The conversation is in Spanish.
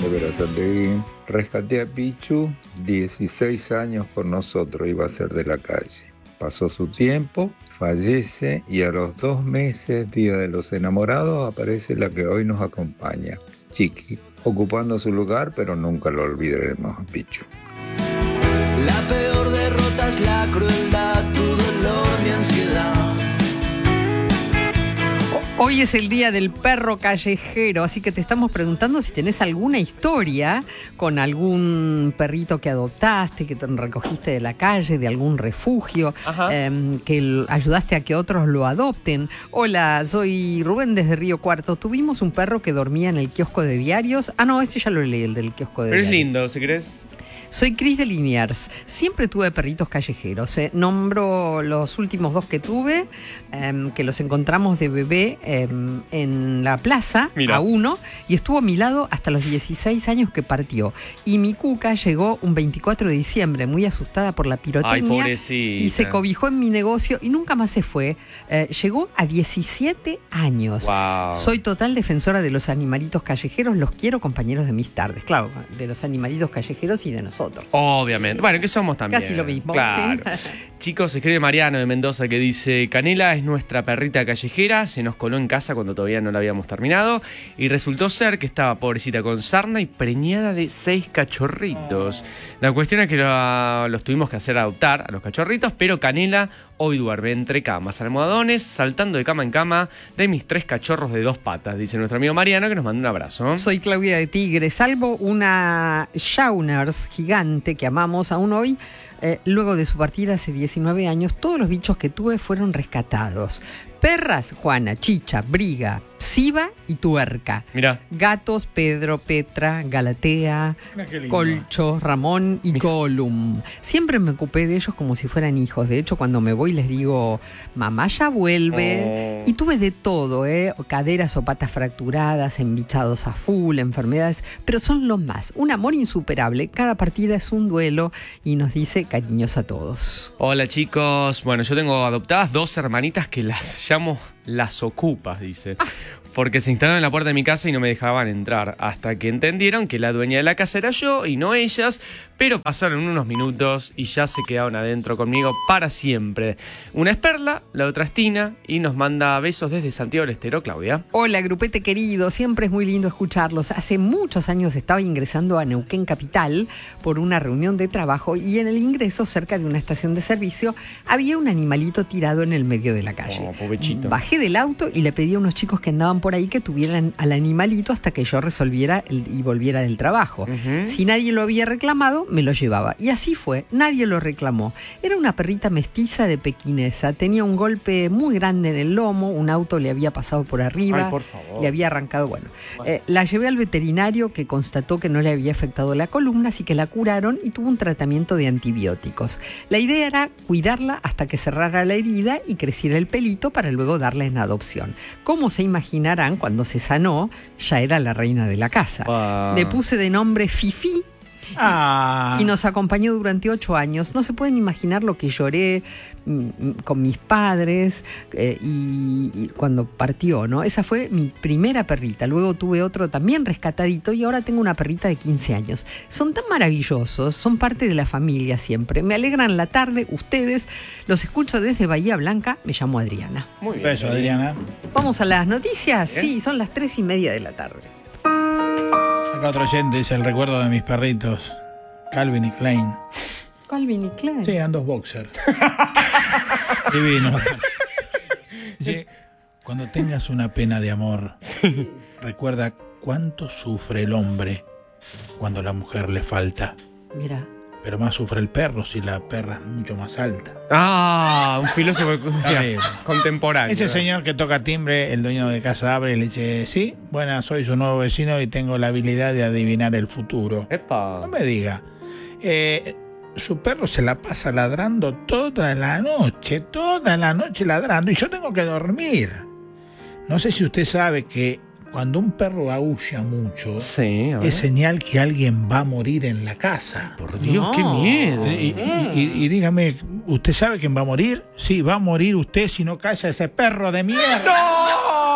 de Berazategui. Rescaté a Pichu, 16 años con nosotros, iba a ser de la calle. Pasó su tiempo, fallece y a los 2 meses, Día de los Enamorados, aparece la que hoy nos acompaña, Chiqui, ocupando su lugar, pero nunca lo olvidaremos a Pichu. La peor derrota es la crueldad, tu dolor, mi ansiedad. Hoy es el día del perro callejero, así que te estamos preguntando si tenés alguna historia con algún perrito que adoptaste, que te recogiste de la calle, de algún refugio, que ayudaste a que otros lo adopten. Hola, soy Rubén desde Río Cuarto. Tuvimos un perro que dormía en el kiosco de diarios. Ah, no, este ya lo leí, el del kiosco de diarios. Pero es lindo, ¿si querés? Soy Cris de Liniers. Siempre tuve perritos callejeros. Nombro los últimos 2 que tuve, que los encontramos de bebé en la plaza. Mira. A uno, y estuvo a mi lado hasta los 16 años que partió. Y mi cuca llegó un 24 de diciembre, muy asustada por la pirotecnia. Ay, y se cobijó en mi negocio y nunca más se fue. Llegó a 17 años. Wow. Soy total defensora de los animalitos callejeros. Los quiero, compañeros de mis tardes. Claro, de los animalitos callejeros y de nosotros. Obviamente. Bueno, que somos también. Casi lo mismo. Claro. ¿Sí? Chicos, escribe Mariano de Mendoza que dice: Canela es nuestra perrita callejera, se nos coló en casa cuando todavía no la habíamos terminado y resultó ser que estaba pobrecita con sarna y preñada de 6 cachorritos. La cuestión es que los tuvimos que hacer adoptar a los cachorritos, pero Canela hoy duerme entre camas, almohadones, saltando de cama en cama de mis 3 cachorros de 2 patas, dice nuestro amigo Mariano, que nos manda un abrazo. Soy Claudia de Tigre. Salvo una Shawners gigante que amamos aún hoy, luego de su partida hace 19 años, todos los bichos que tuve fueron rescatados. Perras, Juana, Chicha, Briga, Siva y Tuerca. Mirá. Gatos, Pedro, Petra, Galatea, Colcho, Ramón y Gollum. Siempre me ocupé de ellos como si fueran hijos. De hecho, cuando me voy les digo, mamá ya vuelve. Y tuve de todo, caderas o patas fracturadas, embichados a full, enfermedades, pero son los más. Un amor insuperable. Cada partida es un duelo y nos dice cariños a todos. Hola chicos, bueno, yo tengo adoptadas 2 hermanitas que las llamo las ocupas, dice. Porque se instalaron en la puerta de mi casa y no me dejaban entrar, hasta que entendieron que la dueña de la casa era yo y no ellas, pero pasaron unos minutos y ya se quedaron adentro conmigo para siempre. Una es Perla, la otra es Tina, y nos manda besos desde Santiago del Estero, Claudia. Hola, grupete querido, siempre es muy lindo escucharlos. Hace muchos años estaba ingresando a Neuquén Capital por una reunión de trabajo y en el ingreso, cerca de una estación de servicio, había un animalito tirado en el medio de la calle. Pobrecito. Bajé del auto y le pedí a unos chicos que andaban por ahí que tuvieran al animalito hasta que yo resolviera y volviera del trabajo. Si nadie lo había reclamado, me lo llevaba. Y así fue, nadie lo reclamó. Era una perrita mestiza de pequinesa, tenía un golpe muy grande en el lomo, un auto le había pasado por arriba. Ay, por favor. Le había arrancado, la llevé al veterinario que constató que no le había afectado la columna, así que la curaron y tuvo un tratamiento de antibióticos. La idea era cuidarla hasta que cerrara la herida y creciera el pelito para luego darla en adopción. Como se imaginarán, cuando se sanó, ya era la reina de la casa. Le puse de nombre Fifi. Y nos acompañó durante 8 años. No se pueden imaginar lo que lloré con mis padres y cuando partió, ¿no? Esa fue mi primera perrita. Luego tuve otro también rescatadito y ahora tengo una perrita de 15 años. Son tan maravillosos, son parte de la familia siempre. Me alegran la tarde, ustedes. Los escucho desde Bahía Blanca. Me llamo Adriana. Muy bien. Beso, Adriana. ¿Vamos a las noticias? Sí, son las 3:30 de la tarde. Acá otro oyente dice: el recuerdo de mis perritos, Calvin y Klein. Calvin y Klein. Sí, eran 2 boxers. Divino. Dice: cuando tengas una pena de amor, recuerda cuánto sufre el hombre cuando la mujer le falta. Mira. Pero más sufre el perro si la perra es mucho más alta. Un filósofo contemporáneo. Ese señor que toca timbre, el dueño de casa abre y le dice: sí, buenas, soy su nuevo vecino y tengo la habilidad de adivinar el futuro. ¡Epa! No me diga. Su perro se la pasa ladrando toda la noche ladrando y yo tengo que dormir. No sé si usted sabe que cuando un perro aúlla mucho, es señal que alguien va a morir en la casa. Por Dios, qué miedo. Y dígame, ¿usted sabe quién va a morir? Sí, va a morir usted si no calla ese perro de mierda. ¡No!